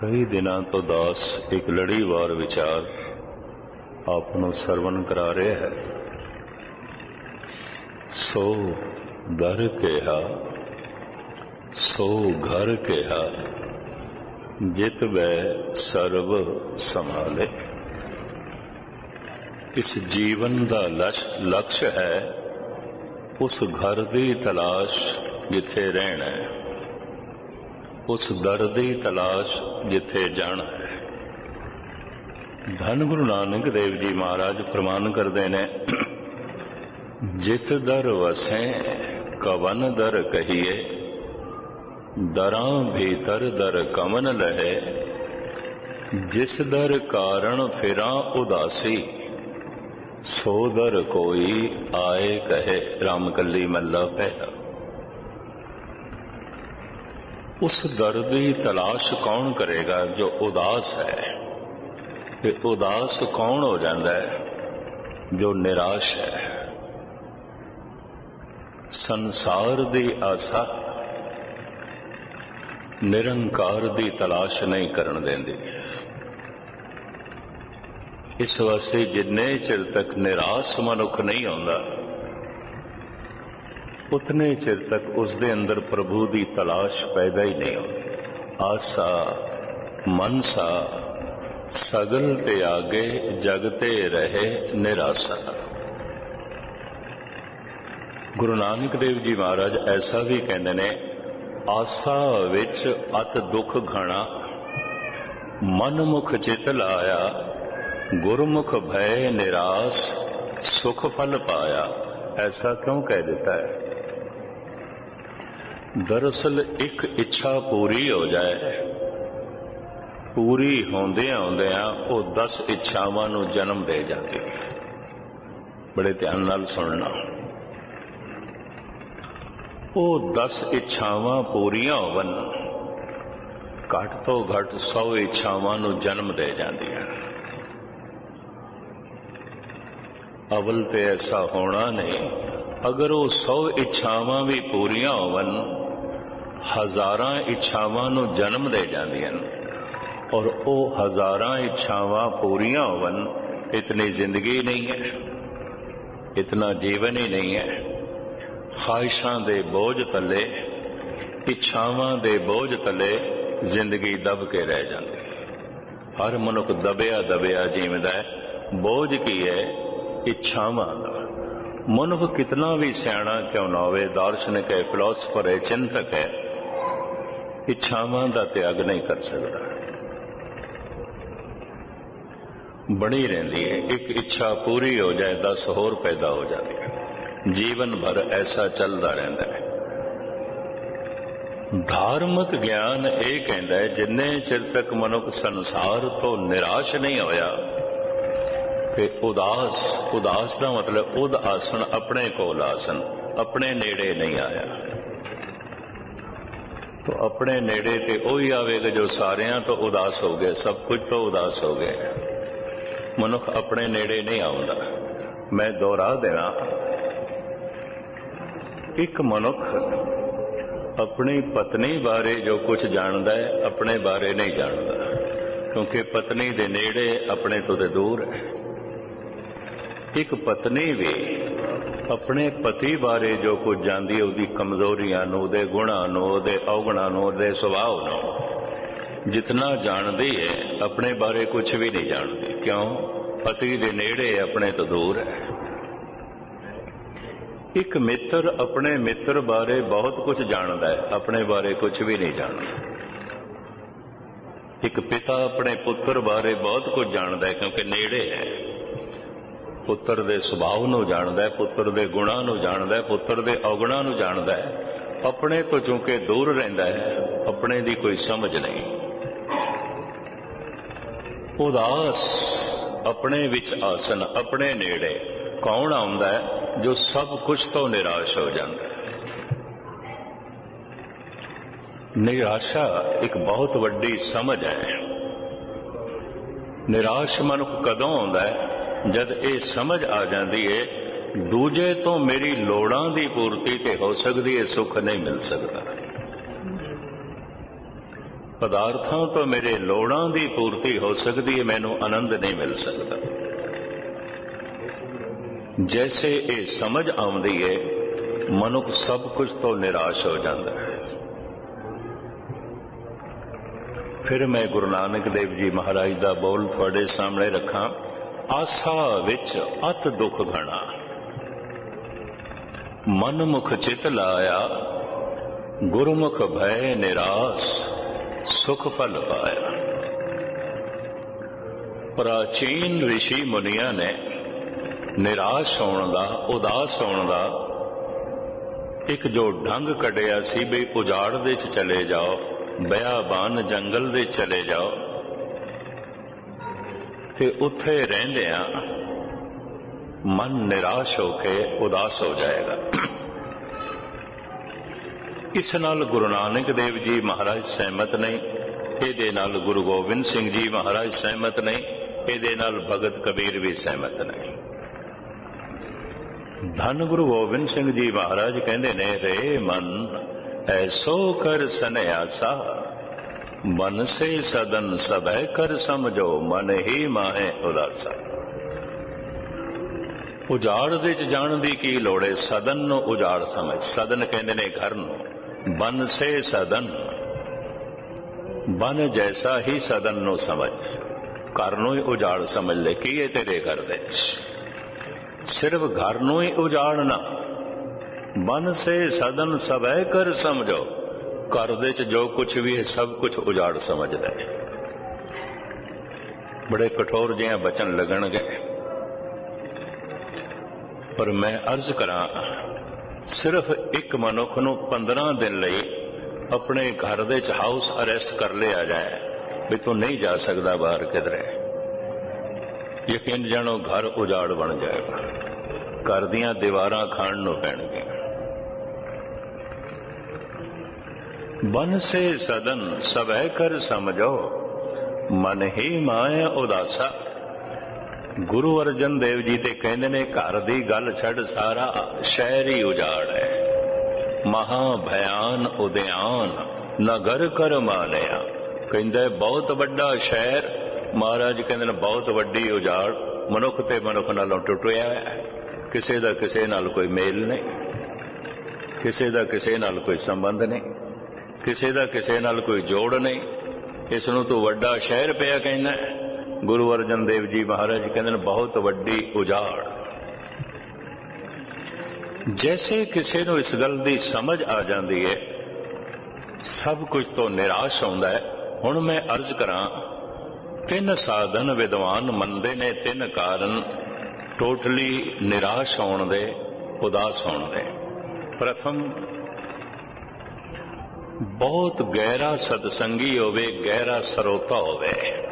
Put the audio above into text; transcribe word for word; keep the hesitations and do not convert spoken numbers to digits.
ਕਈ ਦਿਨਾਂ ਤੋਂ ਦਾਸ ਇੱਕ ਲੜੀਵਾਰ ਵਿਚਾਰ ਆਪ ਨੂੰ ਸਰਵਨ ਕਰਾ ਰਿਹਾ ਹੈ। ਸੋ ਦਰ ਕਿਹਾ ਸੋ ਘਰ ਕਿਹਾ, ਜਿਤ ਵੈ ਸਰਵ ਸੰਭਾਲੇ। ਇਸ ਜੀਵਨ ਦਾ ਲਕਸ਼ ਹੈ ਉਸ ਘਰ ਦੀ ਤਲਾਸ਼ ਜਿੱਥੇ ਰਹਿਣਾ ਹੈ, ਉਸ ਦਰ ਦੀ ਤਲਾਸ਼ ਜਿੱਥੇ ਜਾਣਾ ਹੈ। ਧੰਨ ਗੁਰੂ ਨਾਨਕ ਦੇਵ ਜੀ ਮਹਾਰਾਜ ਪ੍ਰਮਾਨ ਕਰਦੇ ਨੇ, ਜਿਤ ਦਰ ਵਸੈ ਕਵਨ ਦਰ ਕਹੀਏ, ਦਰਾਂ ਭੀਤਰ ਦਰ ਕਮਨ ਲਹੇ। ਜਿਸ ਦਰ ਕਾਰਣ ਫਿਰਾਂ ਉਦਾਸੀ, ਸੋ ਦਰ ਕੋਈ ਆਏ ਕਹੇ। ਰਾਮਕਲੀ ਮਹੱਲਾ ਪਹਿਲਾ। ਉਸ ਦਰ ਦੀ ਤਲਾਸ਼ ਕੌਣ ਕਰੇਗਾ ਜੋ ਉਦਾਸ ਹੈ? ਤੇ ਉਦਾਸ ਕੌਣ ਹੋ ਜਾਂਦਾ ਹੈ? ਜੋ ਨਿਰਾਸ਼ ਹੈ। ਸੰਸਾਰ ਦੀ ਆਸਾ ਨਿਰੰਕਾਰ ਦੀ ਤਲਾਸ਼ ਨਹੀਂ ਕਰਨ ਦਿੰਦੀ। ਇਸ ਵਾਸਤੇ ਜਿੰਨੇ ਚਿਰ ਤੱਕ ਨਿਰਾਸ਼ ਮਨੁੱਖ ਨਹੀਂ ਆਉਂਦਾ, ਉਤਨੇ ਚਿਰ ਤੱਕ ਉਸ ਦੇ ਅੰਦਰ ਪ੍ਰਭੂ ਦੀ ਤਲਾਸ਼ ਪੈਦਾ ਹੀ ਨਹੀਂ ਹੁੰਦੀ। ਆਸਾ ਮਨਸਾ ਸਗਲ ਤੇ ਆਗੇ, ਜਗ ਤੇ ਰਹੇ ਨਿਰਾਸਾ। ਗੁਰੂ ਨਾਨਕ ਦੇਵ ਜੀ ਮਹਾਰਾਜ ਐਸਾ ਵੀ ਕਹਿੰਦੇ ਨੇ, ਆਸਾ ਵਿੱਚ ਅਤ ਦੁੱਖ ਘਣਾ, ਮਨਮੁਖ ਚਿਤ ਲਾਇਆ, ਗੁਰਮੁਖ ਭੈ ਨਿਰਾਸ, ਸੁਖ ਫਲ ਪਾਇਆ। ਐਸਾ ਕਿਉਂ ਕਹਿ ਦਿੱਤਾ ਹੈ? ਦਰਅਸਲ ਇੱਕ ਇੱਛਾ ਪੂਰੀ ਹੋ ਜਾਏ, ਪੂਰੀ ਹੁੰਦਿਆਂ ਹੁੰਦਿਆਂ ਉਹ ਦਸ ਇੱਛਾਵਾਂ ਨੂੰ ਜਨਮ ਦੇ ਜਾਂਦੀ ਹੈ। ਬੜੇ ਧਿਆਨ ਨਾਲ ਸੁਣਨਾ। ਉਹ ਦਸ ਇੱਛਾਵਾਂ ਪੂਰੀਆਂ ਹੋਵਨ, ਘੱਟ ਤੋਂ ਘੱਟ ਸੌ ਇੱਛਾਵਾਂ ਨੂੰ ਜਨਮ ਦੇ ਜਾਂਦੀਆਂ। ਅਵਲ ਤੇ ਐਸਾ ਹੋਣਾ ਨਹੀਂ। ਅਗਰ ਉਹ ਸੌ ਇੱਛਾਵਾਂ ਵੀ ਪੂਰੀਆਂ ਹੋਵਨ, ਹਜ਼ਾਰਾਂ ਇੱਛਾਵਾਂ ਨੂੰ ਜਨਮ ਦੇ ਜਾਂਦੀਆਂ, ਔਰ ਉਹ ਹਜ਼ਾਰਾਂ ਇੱਛਾਵਾਂ ਪੂਰੀਆਂ ਹੋਵਨ, ਇਤਨੀ ਜ਼ਿੰਦਗੀ ਨਹੀਂ ਹੈ, ਇਤਨਾ ਜੀਵਨ ਹੀ ਨਹੀਂ ਹੈ। ਖਾਹਿਸ਼ਾਂ ਦੇ ਬੋਝ ਤਲੇ, ਇੱਛਾਵਾਂ ਦੇ ਬੋਝ ਤਲੇ ਜ਼ਿੰਦਗੀ ਦਬ ਕੇ ਰਹਿ ਜਾਂਦੀ। ਹਰ ਮਨੁੱਖ ਦਬਿਆ ਦਬਿਆ ਜੀਵਦਾ ਹੈ। ਬੋਝ ਕੀ ਹੈ? ਇੱਛਾਵਾਂ ਦਾ। ਮਨੁੱਖ ਕਿਤਨਾ ਵੀ ਸਿਆਣਾ ਕਿਉਂ ਨਾ ਹੋਵੇ, ਦਾਰਸ਼ਨਿਕ ਹੈ, ਫਿਲਾਸਫਰ ਹੈ, ਚਿੰਤਕ ਹੈ, ਇੱਛਾਵਾਂ ਦਾ ਤਿਆਗ ਨਹੀਂ ਕਰ ਸਕਦਾ। ਬਣੀ ਰਹਿੰਦੀ ਹੈ। ਇੱਕ ਇੱਛਾ ਪੂਰੀ ਹੋ ਜਾਏ, ਦਸ ਹੋਰ ਪੈਦਾ ਹੋ ਜਾਂਦੀ ਹੈ। ਜੀਵਨ ਭਰ ਐਸਾ ਚੱਲਦਾ ਰਹਿੰਦਾ ਹੈ। ਧਾਰਮਿਕ ਗਿਆਨ ਇਹ ਕਹਿੰਦਾ ਹੈ, ਜਿੰਨੇ ਚਿਰ ਤੱਕ ਮਨੁੱਖ ਸੰਸਾਰ ਤੋਂ ਨਿਰਾਸ਼ ਨਹੀਂ ਹੋਇਆ, ਤੇ ਉਦਾਸ, ਉਦਾਸ ਦਾ ਮਤਲਬ ਉਦ ਆਸਣ, ਆਪਣੇ ਕੋਲ ਆਸਣ, ਆਪਣੇ ਨੇੜੇ ਨਹੀਂ ਆਇਆ। तो अपने नेड़े ते ਉਹੀ ਆਵੇਗਾ ਜੋ ਸਾਰਿਆਂ ਤੋਂ ਉਦਾਸ ਹੋ ਗਏ, ਸਭ ਕੁਝ ਤੋਂ ਉਦਾਸ ਹੋ ਗਏ। ਮਨੁੱਖ ਆਪਣੇ ਨੇੜੇ ਨਹੀਂ ਆਉਂਦਾ। ਮੈਂ ਦੁਹਰਾ ਦੇਣਾ, ਇੱਕ ਮਨੁੱਖ ਆਪਣੀ ਪਤਨੀ ਬਾਰੇ ਜੋ ਕੁਝ ਜਾਣਦਾ ਹੈ, ਆਪਣੇ ਬਾਰੇ ਨਹੀਂ ਜਾਣਦਾ, ਕਿਉਂਕਿ ਪਤਨੀ ਦੇ ਨੇੜੇ, ਆਪਣੇ ਤੋਂ ਤੇ ਦੂਰ ਹੈ। ਇੱਕ ਪਤਨੀ ਵੀ ਆਪਣੇ ਪਤੀ ਬਾਰੇ ਜੋ ਕੁਝ ਜਾਣਦੀ ਹੈ, ਉਹਦੀ ਕਮਜ਼ੋਰੀਆਂ ਨੂੰ, ਉਹਦੇ ਗੁਣਾਂ ਨੂੰ, ਉਹਦੇ ਔਗਣਾਂ ਨੂੰ, ਉਹਦੇ ਸੁਭਾਅ ਨੂੰ ਜਿਤਨਾ ਜਾਣਦੀ ਹੈ, ਆਪਣੇ ਬਾਰੇ ਕੁਝ ਵੀ ਨਹੀਂ ਜਾਣਦੀ। ਕਿਉਂ? ਪਤੀ ਦੇ ਨੇੜੇ, ਆਪਣੇ ਤੋਂ ਦੂਰ ਹੈ। ਇੱਕ ਮਿੱਤਰ ਆਪਣੇ ਮਿੱਤਰ ਬਾਰੇ ਬਹੁਤ ਕੁਝ ਜਾਣਦਾ ਹੈ, ਆਪਣੇ ਬਾਰੇ ਕੁਝ ਵੀ ਨਹੀਂ ਜਾਣਦਾ। ਇੱਕ ਪਿਤਾ ਆਪਣੇ ਪੁੱਤਰ ਬਾਰੇ ਬਹੁਤ ਕੁਝ ਜਾਣਦਾ ਹੈ, ਕਿਉਂਕਿ ਨੇੜੇ ਹੈ। ਪੁੱਤਰ ਦੇ ਸੁਭਾਅ ਨੂੰ ਜਾਣਦਾ ਹੈ, ਪੁੱਤਰ ਦੇ ਗੁਣਾਂ ਨੂੰ ਜਾਣਦਾ ਹੈ, ਪੁੱਤਰ ਦੇ ਔਗਣਾਂ ਨੂੰ ਜਾਣਦਾ ਹੈ। ਆਪਣੇ ਤੋਂ ਚੂੰਕਿ ਦੂਰ ਰਹਿੰਦਾ ਹੈ, ਆਪਣੇ ਦੀ ਕੋਈ ਸਮਝ ਨਹੀਂ। ਉਦਾਸ, ਆਪਣੇ ਵਿੱਚ ਆਸਨ, ਆਪਣੇ ਨੇੜੇ ਕੌਣ ਆਉਂਦਾ ਹੈ? ਜੋ ਸਭ ਕੁਝ ਤੋਂ ਨਿਰਾਸ਼ ਹੋ ਜਾਂਦਾ ਹੈ। ਨਿਰਾਸ਼ਾ ਇੱਕ ਬਹੁਤ ਵੱਡੀ ਸਮਝ ਹੈ। ਨਿਰਾਸ਼ ਮਨੁੱਖ ਕਦੋਂ ਆਉਂਦਾ ਹੈ? ਜਦ ਇਹ ਸਮਝ ਆ ਜਾਂਦੀ ਹੈ, ਦੂਜੇ ਤੋਂ ਮੇਰੀ ਲੋੜਾਂ ਦੀ ਪੂਰਤੀ ਤੇ ਹੋ ਸਕਦੀ ਹੈ, ਸੁੱਖ ਨਹੀਂ ਮਿਲ ਸਕਦਾ। ਪਦਾਰਥਾਂ ਤੋਂ ਮੇਰੇ ਲੋੜਾਂ ਦੀ ਪੂਰਤੀ ਹੋ ਸਕਦੀ ਹੈ, ਮੈਨੂੰ ਆਨੰਦ ਨਹੀਂ ਮਿਲ ਸਕਦਾ। ਜੈਸੇ ਇਹ ਸਮਝ ਆਉਂਦੀ ਹੈ, ਮਨੁੱਖ ਸਭ ਕੁਝ ਤੋਂ ਨਿਰਾਸ਼ ਹੋ ਜਾਂਦਾ ਹੈ। ਫਿਰ ਮੈਂ ਗੁਰੂ ਨਾਨਕ ਦੇਵ ਜੀ ਮਹਾਰਾਜ ਦਾ ਬੋਲ ਤੁਹਾਡੇ ਸਾਹਮਣੇ ਰੱਖਾਂ। ਆਸਾ ਵਿੱਚ ਅਤ ਦੁੱਖ ਘਣਾ, ਮਨ ਮੁਖ ਚਿਤ ਲਾਇਆ, ਗੁਰਮੁਖ ਭੈ ਨਿਰਾਸ, ਸੁਖ ਫਲ ਪਾਇਆ। ਪ੍ਰਾਚੀਨ ਰਿਸ਼ੀ ਮੁਨੀਆਂ ਨੇ ਨਿਰਾਸ਼ ਹੋਣ ਦਾ, ਉਦਾਸ ਹੋਣ ਦਾ ਇੱਕ ਜੋ ਢੰਗ ਕੱਢਿਆ ਸੀ ਵੀ ਉਜਾੜ ਦੇ ਚ ਚਲੇ ਜਾਓ, ਬਿਆਬਾਨ ਜੰਗਲ ਦੇ ਚਲੇ ਜਾਓ ਤੇ ਉੱਥੇ ਰਹਿੰਦਿਆਂ ਮਨ ਨਿਰਾਸ਼ ਹੋ ਕੇ ਉਦਾਸ ਹੋ ਜਾਏਗਾ। ਇਸ ਨਾਲ ਗੁਰੂ ਨਾਨਕ ਦੇਵ ਜੀ ਮਹਾਰਾਜ ਸਹਿਮਤ ਨਹੀਂ, ਇਹਦੇ ਨਾਲ ਗੁਰੂ ਗੋਬਿੰਦ ਸਿੰਘ ਜੀ ਮਹਾਰਾਜ ਸਹਿਮਤ ਨਹੀਂ, ਇਹਦੇ ਨਾਲ ਭਗਤ ਕਬੀਰ ਵੀ ਸਹਿਮਤ ਨਹੀਂ। ਧੰਨ ਗੁਰੂ ਗੋਬਿੰਦ ਸਿੰਘ ਜੀ ਮਹਾਰਾਜ ਕਹਿੰਦੇ ਨੇ, ਰੇ ਮਨ ਐਸੋ ਕਰ ਸਨਿਆਸਾ, ਮਨ ਸੇ ਸਦਨ ਸਭੈ ਕਰ ਸਮਝੋ, ਮਨ ਹੀ ਮਾਹੇ ਉਦਾਸਾ। ਉਜਾੜ ਦੇ ਚ ਜਾਣ ਦੀ ਕੀ ਲੋੜ ਹੈ? ਸਦਨ ਨੂੰ ਉਜਾੜ ਸਮਝ। ਸਦਨ ਕਹਿੰਦੇ ਨੇ ਘਰ ਨੂੰ। ਬਨ ਸੇ ਸਦਨ, ਬਨ ਜੈਸਾ ਹੀ ਸਦਨ ਨੂੰ ਸਮਝ। ਘਰ ਨੂੰ ਹੀ ਉਜਾੜ ਸਮਝ ਲੈ। ਕੀ ਹੈ ਤੇਰੇ ਘਰ ਦੇ ਚ? ਸਿਰਫ ਘਰ ਨੂੰ ਹੀ ਉਜਾੜਨਾ। ਬਨ ਸੇ ਸਦਨ ਸਭੈ ਕਰ ਸਮਝੋ। ਘਰ ਦੇ ਚ ਜੋ ਕੁਛ ਵੀ ਹੈ ਸਭ ਕੁਛ ਉਜਾੜ ਸਮਝਦਾ ਹੈ। ਬੜੇ ਕਠੋਰ ਜਿਹਾ ਬਚਨ ਲੱਗਣਗੇ, ਪਰ ਮੈਂ ਅਰਜ਼ ਕਰਾਂ, ਸਿਰਫ ਇੱਕ ਮਨੁੱਖ ਨੂੰ ਪੰਦਰਾਂ ਦਿਨ ਲਈ ਆਪਣੇ ਘਰ ਦੇ ਚ ਹਾਊਸ ਅਰੈਸਟ ਕਰ ਲਿਆ ਜਾਏ ਵੀ ਤੂੰ ਨਹੀਂ ਜਾ ਸਕਦਾ ਬਾਹਰ ਕਿਧਰੇ, ਯਕੀਨ ਜਾਣੋ ਘਰ ਉਜਾੜ ਬਣ ਜਾਏਗਾ। ਘਰ ਦੀਆਂ ਦੀਵਾਰਾਂ ਖਾਣ ਨੂੰ ਪੈਣਗੀਆਂ। ਬਨ ਸੇ ਸਦਨ ਸਭੈ ਕਰ ਸਮਝੋ, ਮਨ ਹੀ ਮਾਇਆ ਉਦਾਸਾ। ਗੁਰੂ ਅਰਜਨ ਦੇਵ ਜੀ ਤੇ ਕਹਿੰਦੇ ਨੇ, ਘਰ ਦੀ ਗੱਲ ਛੱਡ, ਸਾਰਾ ਸ਼ਹਿਰ ਹੀ ਉਜਾੜ ਹੈ। ਮਹਾ ਭਿਆਨ ਉਦਿਆਨ ਨਗਰ ਕਰ ਮਾਨਿਆ। ਕਹਿੰਦਾ ਬਹੁਤ ਵੱਡਾ ਸ਼ਹਿਰ, ਮਹਾਰਾਜ ਕਹਿੰਦੇ ਨੇ ਬਹੁਤ ਵੱਡੀ ਉਜਾੜ। ਮਨੁੱਖ ਤੇ ਮਨੁੱਖ ਨਾਲੋਂ ਟੁੱਟਿਆ ਹੈ। ਕਿਸੇ ਦਾ ਕਿਸੇ ਨਾਲ ਕੋਈ ਮੇਲ ਨਹੀਂ, ਕਿਸੇ ਦਾ ਕਿਸੇ ਨਾਲ ਕੋਈ ਸੰਬੰਧ ਨਹੀਂ, ਕਿਸੇ ਦਾ ਕਿਸੇ ਨਾਲ ਕੋਈ ਜੋੜ ਨਹੀਂ। ਇਸ ਨੂੰ ਤੂੰ ਵੱਡਾ ਸ਼ਹਿਰ ਪਿਆ ਕਹਿੰਦਾ। ਗੁਰੂ ਅਰਜਨ ਦੇਵ ਜੀ ਮਹਾਰਾਜ ਕਹਿੰਦੇ ਨੇ ਬਹੁਤ ਵੱਡੀ ਉਜਾੜ। ਜੈਸੇ ਕਿਸੇ ਨੂੰ ਇਸ ਗੱਲ ਦੀ ਸਮਝ ਆ ਜਾਂਦੀ ਹੈ, ਸਭ ਕੁਝ ਤੋਂ ਨਿਰਾਸ਼ ਹੁੰਦਾ ਹੈ। ਹੁਣ ਮੈਂ ਅਰਜ਼ ਕਰਾਂ, ਤਿੰਨ ਸਾਧਨ ਵਿਦਵਾਨ ਮੰਨਦੇ ਨੇ, ਤਿੰਨ ਕਾਰਨ ਟੋਟਲੀ ਨਿਰਾਸ਼ ਹੋਣ ਦੇ, ਉਦਾਸ ਹੋਣ ਦੇ। ਪ੍ਰਥਮ, ਬਹੁਤ ਗਹਿਰਾ ਸਤਸੰਗੀ ਹੋਵੇ, ਗਹਿਰਾ ਸਰੋਤਾ ਹੋਵੇ।